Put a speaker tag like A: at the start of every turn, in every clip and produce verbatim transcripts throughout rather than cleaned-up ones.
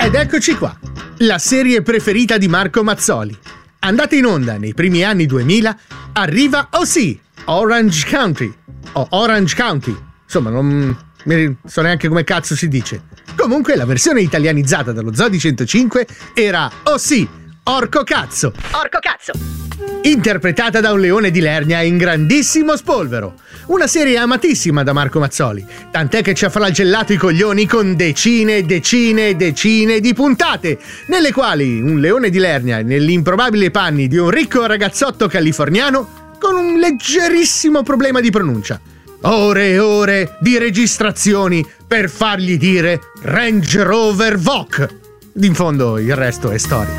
A: Ed eccoci qua, la serie preferita di Marco Mazzoli. Andata in onda nei primi anni duemila, arriva, oh sì, Orange County, o Orange County, insomma non mi so neanche come cazzo si dice. Comunque la versione italianizzata dallo Zoo di centocinque era, oh sì, Orco Cazzo.
B: Orco Cazzo.
A: Interpretata da un leone di Lernia in grandissimo spolvero. Una serie amatissima da Marco Mazzoli, tant'è che ci ha flagellato i coglioni con decine e decine e decine di puntate, nelle quali un leone di Lernia negli improbabili panni di un ricco ragazzotto californiano con un leggerissimo problema di pronuncia. Ore e ore di registrazioni per fargli dire Range Rover Vogue. In fondo il resto è storia.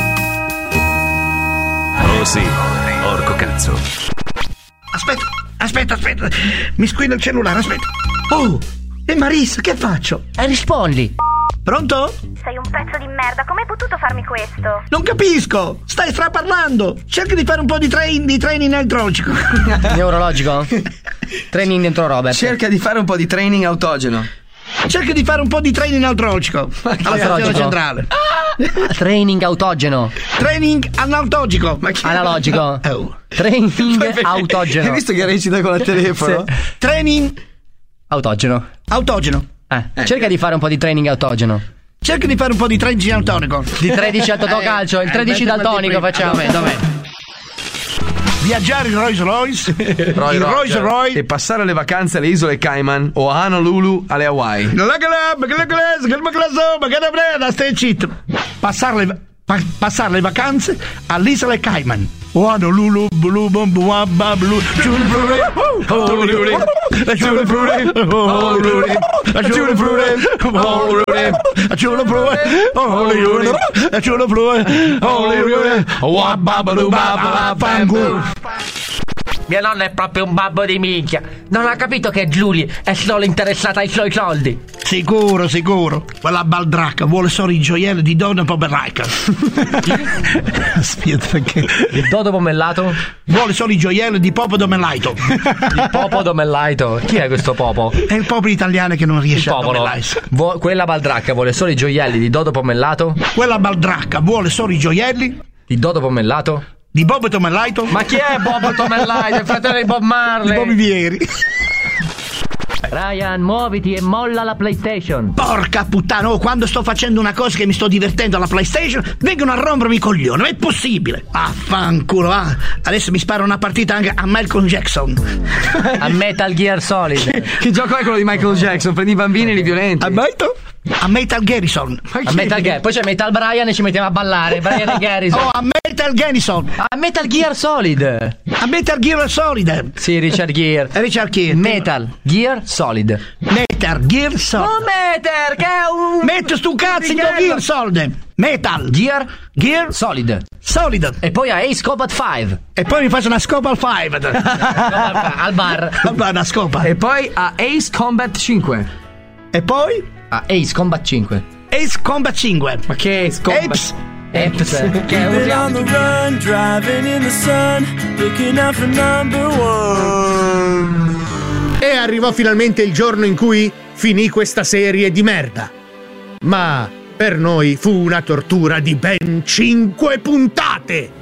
C: Oh sì, Orco Cazzo.
D: Aspetta, aspetta, aspetta. Mi squilla il cellulare, aspetta. Oh, e Marissa, che faccio?
B: E rispondi.
D: Pronto?
E: Sei un pezzo di merda, come hai potuto farmi questo?
D: Non capisco, stai straparlando. Cerca di fare un po' di, train, di training neurologico.
B: Neurologico? Training dentro Robert.
F: Cerca di fare un po' di training autogeno.
D: Cerca di fare un po' di training neurologico alla stazione centrale.
B: Training autogeno.
D: Training analogico.
F: Ma che...
B: Analogico.
D: Oh.
B: Training autogeno.
F: Hai visto che recita con il telefono?
B: Sì.
D: Training
B: Autogeno.
D: autogeno.
B: Eh, eh. Cerca di fare un po' di training autogeno.
D: Cerca di fare un po' di training autonico.
B: Di tredici al Totocalcio, il tredici daltonico facciamo.
D: Dov'è, dov'è? Viaggiare in Rolls Royce, il Rolls Royce
F: e passare le vacanze alle isole Cayman o a Honolulu alle Hawaii.
D: Stai zitto. Passare le, pa, passare le vacanze all'isola Cayman o Honolulu, blu, blu, blu, blu,
B: Mia nonna è proprio un babbo di minchia. Non ha capito che Giulia è solo interessata ai suoi soldi.
D: Sicuro, sicuro. Quella baldracca vuole solo i gioielli di Donna Pomeraica. Aspetta, perché?
B: Il Dodo Pomellato?
D: Vuole solo i gioielli di Popo Domellaito.
B: Il Popo Domellaito? Chi è questo Popo?
D: È il popolo italiano che non riesce
B: Il
D: a
B: popolo.
D: domellarsi.
B: Vo- quella baldracca vuole solo i gioielli di Dodo Pomellato?
D: Quella baldracca vuole solo i gioielli
B: Di Dodo Pomellato?
D: di Bob Tomellaito.
B: Ma chi è Bob Tomellaito? Il fratello di Bob Marley?
D: Di Bobby Vieri.
B: Ryan, muoviti e molla la PlayStation.
D: Porca puttana, oh, quando sto facendo una cosa che mi sto divertendo alla PlayStation, vengono a rompermi i coglioni, ma è possibile? Affanculo, ah. Adesso mi sparo una partita anche a Michael Jackson.
B: A Metal Gear Solid.
F: Che, che gioco è quello di Michael Jackson? Prendi i bambini e li violenti.
D: A Metal? A Metal Garrison.
B: A Metal Gear. Poi c'è Metal Brian e ci mettiamo a ballare. Brian e Garrison.
D: Oh, a Metal Garrison.
B: A Metal Gear Solid.
D: A Metal Gear Solid.
B: Sì, Richard Gere.
D: Richard Gere.
B: Metal Gear Solid.
D: Metal Gear Solid.
B: Non Metal, che è un...
D: Metto stu cazzo in Gear Solid. Metal
B: Gear
D: Gear
B: Solid.
D: Solid.
B: E poi a Ace Combat cinque.
D: E poi mi faccio una scopa al cinque.
B: Al bar.
D: Una scopa.
F: E poi a Ace Combat cinque.
D: E poi
B: A Ace Combat cinque.
D: Ace Combat cinque.
F: Ma che Ace Combat?
D: Apes.
B: Eps. Che è un
G: on the run, driving in the sun, looking out for number one.
A: E arrivò finalmente il giorno in cui finì questa serie di merda. Ma per noi fu una tortura di ben cinque puntate.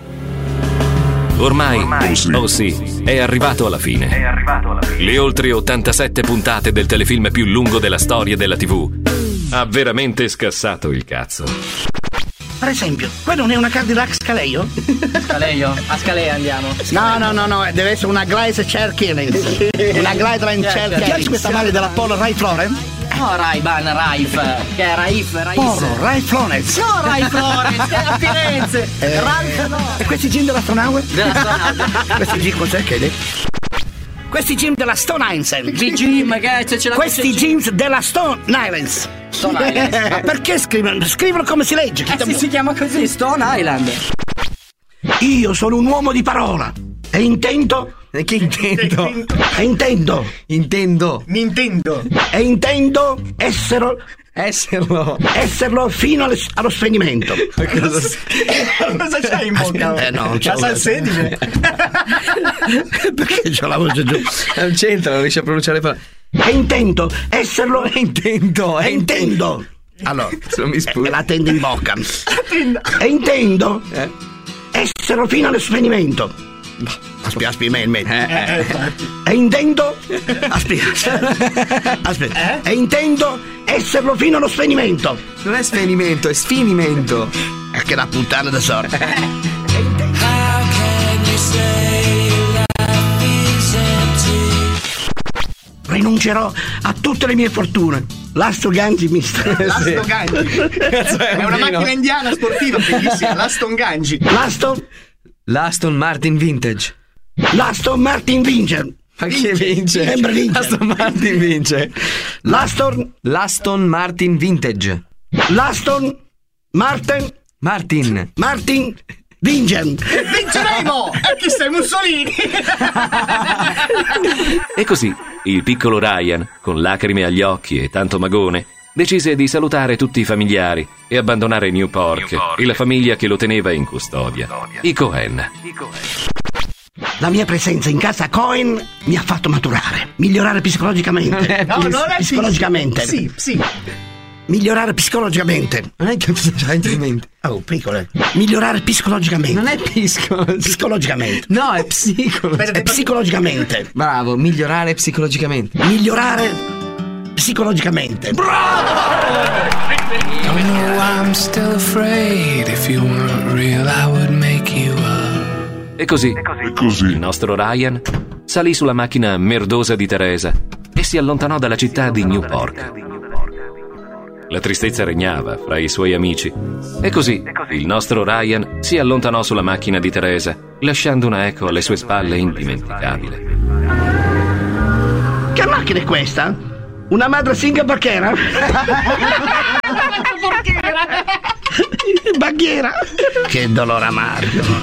C: Ormai, Ormai. Oh sì, è arrivato alla fine. È arrivato alla fine. Le oltre ottantasette puntate del telefilm più lungo della storia della tivù. Ha veramente scassato il cazzo.
D: Per esempio, quello non è una Cadillac Scaleo?
B: Scaleo? A Scalea andiamo.
D: No, no, no, no, deve essere una Gleise Cherkins. Una Gleise Cherkins. Ti piace questa maglia della Polo Ralph Lauren?
B: No, Ray-Ban, Raif. Che è Raif, Raif.
D: Polo, Ralph Lauren.
B: No, Raif Lauren, che è a Firenze.
D: Eh,
B: Ralph Lauren.
D: E questi jeans dell'astronauta?
B: Dell'astronauta.
D: Questi jeans cos'è che hai detto? Questi jeans della Stone Island.
B: Di Jim, che c'è, c'è la
D: Questi jeans della Stone Islands.
B: Stone Island.
D: Ma perché scrivono? Scrivono come si legge.
B: Eh sì, si chiama così, Stone Island.
D: Io sono un uomo di parola. E intendo?
F: E che intendo?
D: E intendo.
F: Intendo.
A: Nintendo.
D: E intendo essere...
F: Esserlo.
D: Esserlo fino allo, allo spegnimento.
F: Cosa,
A: Cosa c'hai in bocca?
D: Eh no, non c'è
A: la salsedine.
D: Perché c'ho la voce giù?
F: Non c'entra, non riesce a pronunciare le parole.
D: E intendo esserlo.
F: E intendo.
D: E intendo Allora,
F: mi sputa.
D: la tenda in bocca. E intendo
F: Eh?
D: essere fino allo svenimento. Aspetta, aspetta, me, me.
F: Eh, eh.
D: E intendo. Aspetta. Aspetta. E intendo esserlo fino allo svenimento.
F: Non è svenimento, è sfinimento.
D: E che la puttana da sorte.
G: How can you say life is empty?
D: Rinuncerò a tutte le mie fortune. L'Aston Ganji, mister.
A: L'Aston Ganji.
F: Cazzo è,
A: È una
F: bambino?
A: macchina indiana sportiva bellissima, l'Aston Ganji.
D: L'Aston.
F: L'Aston Martin Vintage.
D: L'Aston Martin vince.
F: Ma chi vince?
D: Sempre vince.
F: L'Aston Martin vince.
D: L'Aston.
F: L'Aston Martin Vintage.
D: L'Aston Martin.
F: Martin.
D: Martin vince.
A: Vinceremo! E chi sei, Mussolini?
C: E così il piccolo Ryan, con lacrime agli occhi e tanto magone, decise di salutare tutti i familiari e abbandonare Newport e la famiglia che lo teneva in custodia, i Cohen.
D: La mia presenza in casa Cohen mi ha fatto maturare, migliorare psicologicamente.
A: No, non è
D: psicologicamente.
A: Sì, sì.
D: Migliorare psicologicamente.
F: Non è che c'hai in mente.
D: Oh, piccole. Migliorare psicologicamente.
F: Non è pisco.
D: Psicologicamente.
F: No, è psicolo.
D: È psicologicamente.
F: Bravo, migliorare psicologicamente.
D: Migliorare psicologicamente.
G: No, I'm still afraid. If you weren't real, I would make you up.
C: E così, il nostro Ryan salì sulla macchina merdosa di Teresa e si allontanò dalla città di Newport. La tristezza regnava fra i suoi amici. E così il nostro Ryan si allontanò sulla macchina di Teresa, lasciando una eco alle sue spalle indimenticabile.
D: Che macchina è questa? Una madre singa bacchera? Baghiera. Che dolore amaro.